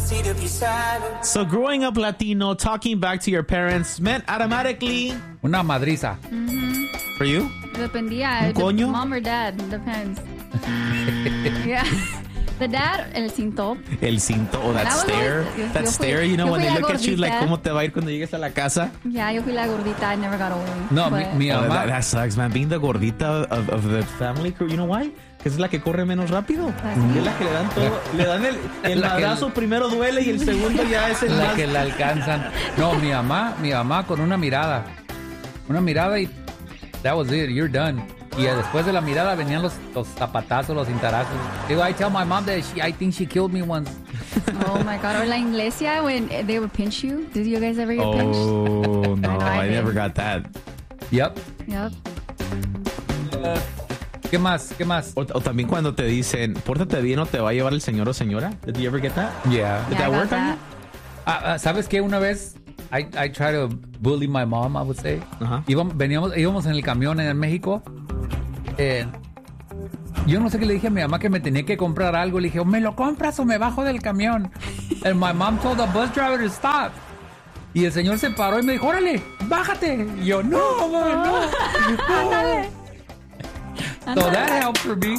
So growing up Latino, talking back to your parents meant automatically Una madriza. for you. Dependía. ¿Un coño? Mom or dad, depends. Yeah. The dad, el cinto. El cinto o that That was stare. always- That yo fui- stare, you know, yo when fui they la look at you like, gordita. ¿cómo te va a ir cuando llegues a la casa? Yeah, yo fui la gordita. I never got away. No, But- mi Oh, mamá. that sucks, man. Being the gordita of the family crew, you know why? Que es la que corre menos rápido. Es la que le dan todo. Le dan el La que- madrazo primero duele y el segundo ya es el La más. que la alcanzan. No, mi mamá con una mirada. Una mirada y that was it, you're done. Y después de la mirada venían los zapatazos, los cintarazos. Digo, I tell my mom that I think she killed me once. Oh my God. Or la iglesia when they would pinch you. Did you guys ever get pinched? Oh, no, I I did. never got that. Yep. Yep. ¿Qué más? ¿Qué más? O también cuando te dicen, pórtate bien o te va a llevar el señor o señora. Did you ever get that? Yeah. Did Yeah, that I got work on you? that. ¿Sabes qué? Una vez I try to bully my mom, I would say. Ajá. Íbamos en el camión en México. Yo no sé qué le dije a mi mamá que me tenía que comprar algo. Le dije, o me lo compras o me bajo del camión. And my mom told the bus driver to stop. Y el señor se paró y me dijo, órale, bájate. Y yo, no, mamá, no. So that helped for me.